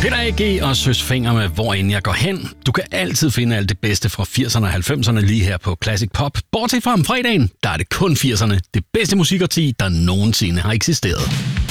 Peter A.G. og Søs Fenger med Hvor end jeg går hen. Du kan altid finde alt det bedste fra 80'erne og 90'erne lige her på Classic Pop. Bortset fra om fredagen, der er det kun 80'erne. Det bedste musikårti, der nogensinde har eksisteret.